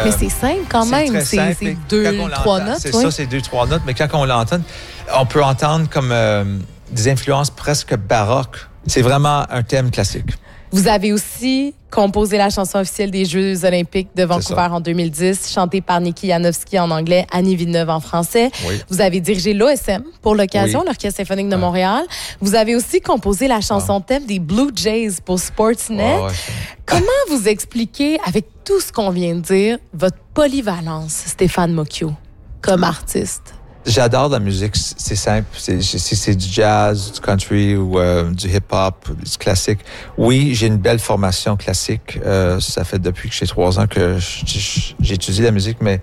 Mais c'est simple quand même. C'est 2-3 notes. C'est ça, c'est 2-3 notes. Mais quand on l'entend, on peut entendre comme des influences presque baroques. C'est vraiment un thème classique. Vous avez aussi composé la chanson officielle des Jeux olympiques de Vancouver en 2010, chantée par Niki Janowski en anglais, Annie Villeneuve en français. Oui. Vous avez dirigé l'OSM pour l'occasion, l'Orchestre symphonique de Montréal. Vous avez aussi composé la chanson thème des Blue Jays pour Sportsnet. Comment vous expliquez, avec tout ce qu'on vient de dire, votre polyvalence, Stéphane Mocchio, comme artiste? J'adore la musique, c'est simple. C'est du jazz, du country ou du hip-hop, du classique. Oui, j'ai une belle formation classique. Ça fait depuis que j'ai 3 ans que j'étudie la musique, mais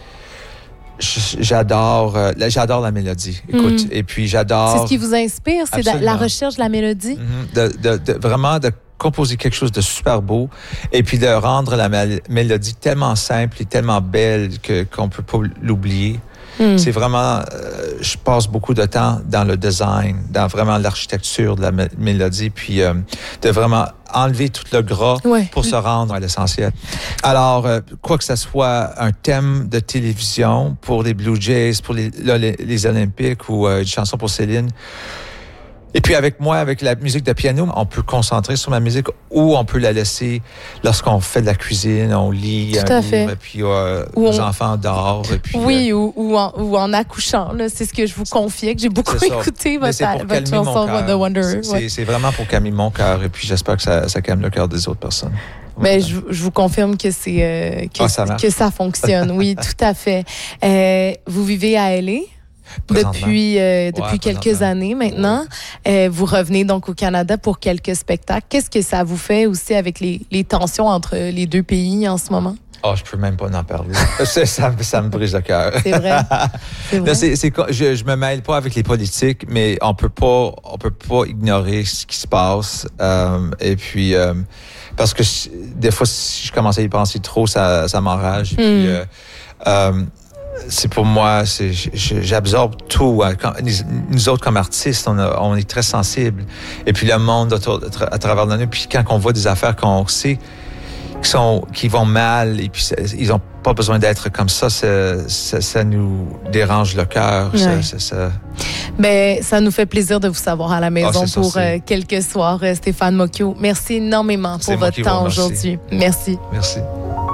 j'adore la mélodie. Écoute, et puis j'adore... C'est ce qui vous inspire, c'est la recherche de la mélodie? Vraiment de composer quelque chose de super beau et puis de rendre la mélodie tellement simple et tellement belle qu'on peut pas l'oublier. C'est vraiment, je passe beaucoup de temps dans le design, dans vraiment l'architecture de la mélodie, puis de vraiment enlever tout le gras pour se rendre à l'essentiel. Alors, quoi que ce soit un thème de télévision pour les Blue Jays, pour les Olympiques ou une chanson pour Céline, et puis avec la musique de piano, on peut concentrer sur ma musique ou on peut la laisser lorsqu'on fait de la cuisine, on lit un livre, et puis les enfants dorment. Et puis, ou en accouchant. Là, c'est ce que je vous confiais, que j'ai beaucoup écouté votre chanson The Wanderer. C'est vraiment pour calmer mon cœur et puis j'espère que ça calme le cœur des autres personnes. Mais je vous confirme que que ça fonctionne. Oui, tout à fait. Vous vivez à L.A.? Depuis quelques années maintenant. Vous revenez donc au Canada pour quelques spectacles. Qu'est-ce que ça vous fait aussi avec les tensions entre les deux pays en ce moment? Je peux même pas en parler. ça me brise le cœur. C'est vrai. Je me mêle pas avec les politiques, mais on peut pas ignorer ce qui se passe. Et puis, parce que des fois, si je commence à y penser trop, ça m'enrage. Et puis, c'est pour moi, j'absorbe tout. Nous autres, comme artistes, on est très sensibles. Et puis le monde à travers l'année, puis quand on voit des affaires qu'on sait qui vont mal, et puis ils n'ont pas besoin d'être comme ça, ça nous dérange le cœur. Mais ça nous fait plaisir de vous savoir à la maison pour quelques soirs, Stéphane Mocchio. Merci énormément pour votre temps aujourd'hui. Merci. Merci.